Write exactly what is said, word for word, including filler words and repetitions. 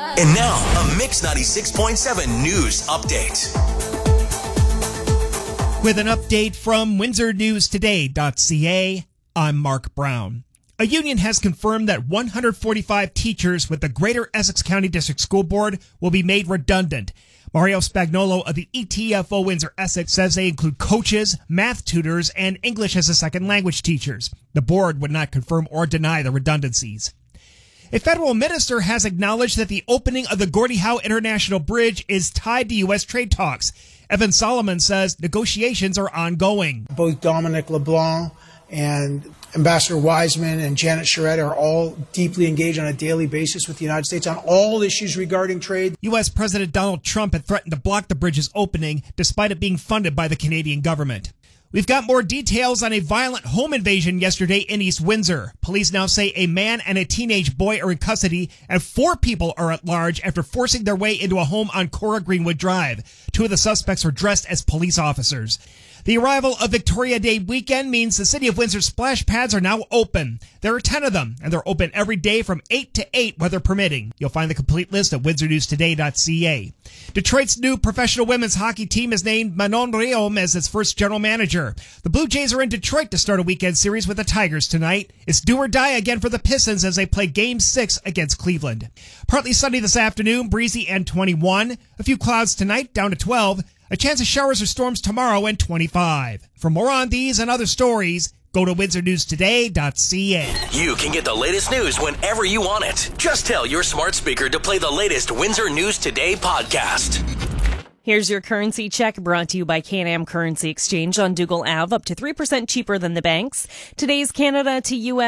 And now, a Mix ninety-six point seven news update. With an update from Windsor News Today dot C A, I'm Mark Brown. A union has confirmed that one hundred forty-five teachers with the Greater Essex County District School Board will be made redundant. Mario Spagnolo of the E T F O Windsor Essex says they include coaches, math tutors, and English as a second language teachers. The board would not confirm or deny the redundancies. A federal minister has acknowledged that the opening of the Gordie Howe International Bridge is tied to U S trade talks. Evan Solomon says negotiations are ongoing. Both Dominic LeBlanc and Ambassador Wiseman and Janet Charette are all deeply engaged on a daily basis with the United States on all issues regarding trade. U S President Donald Trump had threatened to block the bridge's opening despite it being funded by the Canadian government. We've got more details on a violent home invasion yesterday in East Windsor. Police now say a man and a teenage boy are in custody and four people are at large after forcing their way into a home on Cora Greenwood Drive. Two of the suspects are dressed as police officers. The arrival of Victoria Day weekend means the City of Windsor splash pads are now open. There are ten of them, and they're open every day from eight to eight, weather permitting. You'll find the complete list at Windsor News Today dot C A. Detroit's new professional women's hockey team has named Manon Rhéaume as its first general manager. The Blue Jays are in Detroit to start a weekend series with the Tigers tonight. It's do or die again for the Pistons as they play Game six against Cleveland. Partly sunny this afternoon, breezy and twenty-one. A few clouds tonight, down to twelve. A chance of showers or storms tomorrow and twenty-five. For more on these and other stories, go to Windsor News Today dot C A. You can get the latest news whenever you want it. Just tell your smart speaker to play the latest Windsor News Today podcast. Here's your currency check brought to you by Can-Am Currency Exchange on Dougal Avenue, up to three percent cheaper than the banks. Today's Canada to U S